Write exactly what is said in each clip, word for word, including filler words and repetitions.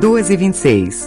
doze vinte e seis.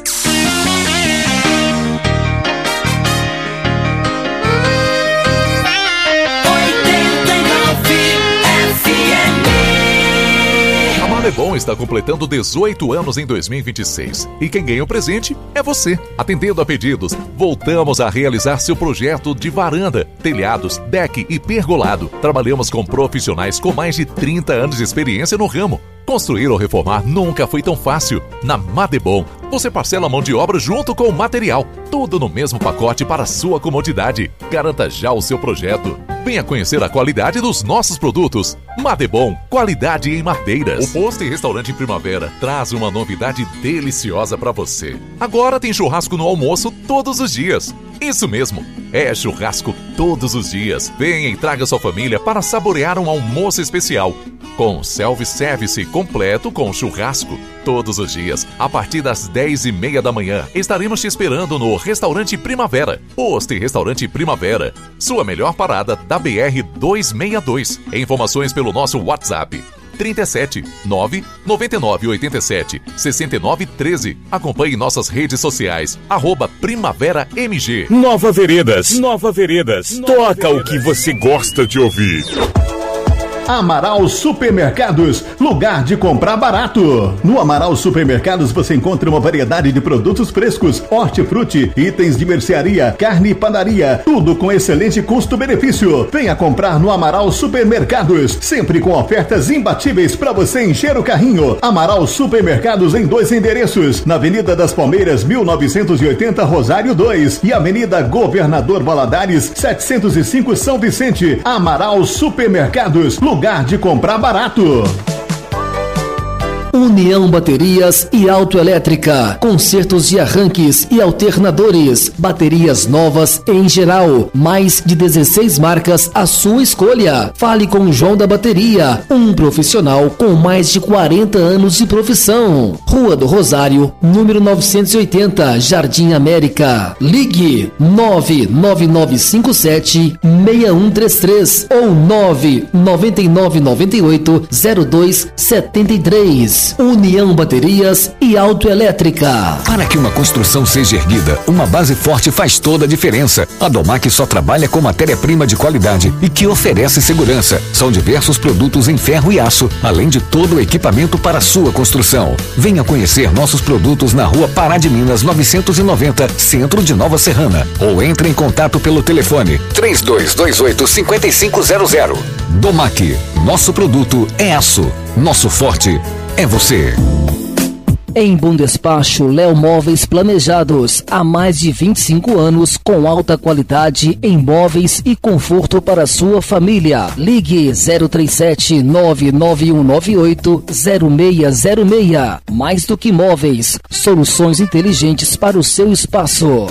Madebom está completando dezoito anos em dois mil e vinte e seis e quem ganha o presente é você. Atendendo a pedidos, voltamos a realizar seu projeto de varanda, telhados, deck e pergolado. Trabalhamos com profissionais com mais de trinta anos de experiência no ramo. Construir ou reformar nunca foi tão fácil. Na Madebom, você parcela a mão de obra junto com o material. Tudo no mesmo pacote para sua comodidade. Garanta já o seu projeto. Venha conhecer a qualidade dos nossos produtos. Madebom, qualidade em madeiras. O Posto e Restaurante Primavera traz uma novidade deliciosa para você. Agora tem churrasco no almoço todos os dias. Isso mesmo, é churrasco todos os dias. Venha e traga sua família para saborear um almoço especial. Com self-service completo com churrasco. Todos os dias, a partir das dez e meia da manhã, estaremos te esperando no Restaurante Primavera. Posto e Restaurante Primavera. Sua melhor parada da B R duzentos e sessenta e dois. Informações pelo nosso WhatsApp. trinta e sete, nove, noventa e nove, oitenta e sete, sessenta e nove, treze. Acompanhe nossas redes sociais, arroba Primavera M G. Nova Veredas, Nova Veredas. Nova Toca Veredas. O que você gosta de ouvir. Amaral Supermercados, lugar de comprar barato. No Amaral Supermercados você encontra uma variedade de produtos frescos, hortifruti, itens de mercearia, carne e padaria, tudo com excelente custo-benefício. Venha comprar no Amaral Supermercados, sempre com ofertas imbatíveis para você encher o carrinho. Amaral Supermercados em dois endereços, na Avenida das Palmeiras, mil novecentos e oitenta, Rosário dois, e Avenida Governador Valadares, setecentos e cinco, São Vicente. Amaral Supermercados, lugar de comprar barato. União Baterias e Autoelétrica, consertos de arranques e alternadores, baterias novas em geral, mais de dezesseis marcas à sua escolha. Fale com o João da Bateria, um profissional com mais de quarenta anos de profissão. Rua do Rosário, número novecentos e oitenta, Jardim América. Ligue nove nove nove cinco sete, seis um três três ou nove nove nove nove oito zero dois sete três. União Baterias e Autoelétrica. Para que uma construção seja erguida, uma base forte faz toda a diferença. A Domac só trabalha com matéria-prima de qualidade e que oferece segurança. São diversos produtos em ferro e aço, além de todo o equipamento para a sua construção. Venha conhecer nossos produtos na Rua Pará de Minas novecentos e noventa, Centro de Nova Serrana, ou entre em contato pelo telefone três dois dois oito, cinco cinco zero zero. Domac, nosso produto é aço, nosso forte é você. Em Bom Despacho, Léo Móveis Planejados, há mais de vinte e cinco anos, com alta qualidade em móveis e conforto para sua família. Ligue zero três sete, nove nove um nove oito, zero seis zero seis. Mais do que móveis, soluções inteligentes para o seu espaço.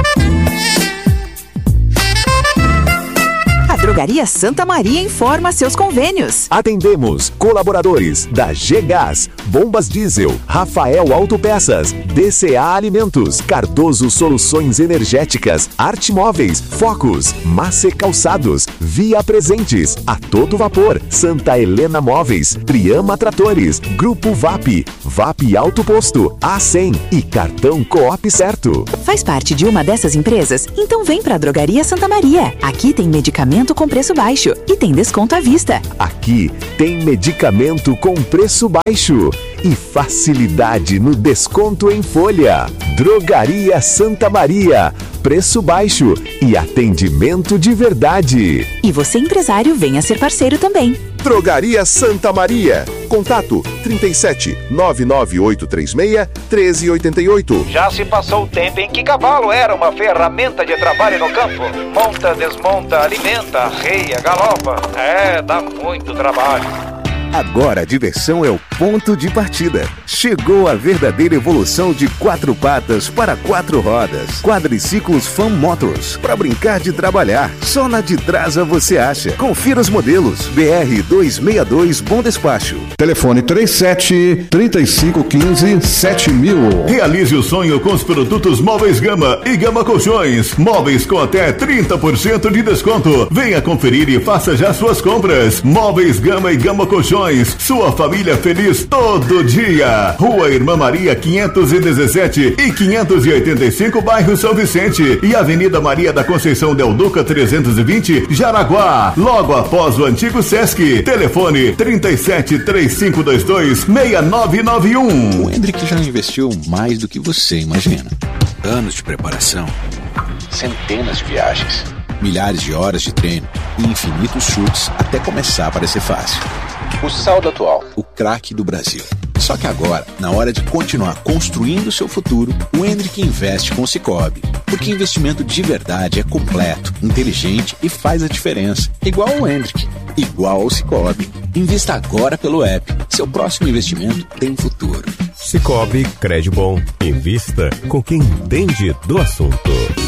Drogaria Santa Maria informa seus convênios. Atendemos colaboradores da G-Gás, Bombas Diesel, Rafael Autopeças, D C A Alimentos, Cardoso Soluções Energéticas, Arte Móveis, Focus, Mace Calçados, Via Presentes, A Todo Vapor, Santa Helena Móveis, Triama Tratores, Grupo V A P, V A P Auto Posto, A cem e Cartão Coop Certo. Faz parte de uma dessas empresas? Então vem pra Drogaria Santa Maria. Aqui tem medicamento com preço baixo e tem desconto à vista. Aqui tem medicamento com preço baixo e facilidade no desconto em folha. Drogaria Santa Maria, preço baixo e atendimento de verdade. E você, empresário, venha ser parceiro também. Drogaria Santa Maria. Contato trinta e sete, nove nove oito três seis, um três oito oito. Já se passou o tempo em que cavalo era uma ferramenta de trabalho no campo. Monta, desmonta, alimenta, arreia, galopa. É, dá muito trabalho. Agora a diversão é o ponto de partida. Chegou a verdadeira evolução de quatro patas para quatro rodas. Quadriciclos Fan Motors. Para brincar de trabalhar, só na de Trasa você acha. Confira os modelos. B R duzentos e sessenta e dois Bom Despacho. Telefone trinta e sete, trinta e cinco, quinze, sete mil. Realize o sonho com os produtos Móveis Gama e Gama Colchões. Móveis com até trinta por cento de desconto. Venha conferir e faça já suas compras. Móveis Gama e Gama Colchões. Soluções, sua família feliz todo dia. Rua Irmã Maria quinhentos e dezessete e quinhentos e oitenta e cinco, bairro São Vicente, e Avenida Maria da Conceição Del Duca trezentos e vinte, Jaraguá, logo após o antigo Sesc. Telefone trinta e sete, três cinco dois dois, seis nove nove um. O Hendrick já investiu mais do que você imagina. Anos de preparação, centenas de viagens, milhares de horas de treino e infinitos chutes até começar a parecer fácil. O saldo atual, o craque do Brasil. Só que agora, na hora de continuar construindo seu futuro, o Hendrick investe com o Sicoob. Porque investimento de verdade é completo, inteligente e faz a diferença. Igual o Hendrick, igual ao Sicoob. Invista agora pelo app. Seu próximo investimento tem futuro. Sicoob, crédito bom. Invista com quem entende do assunto.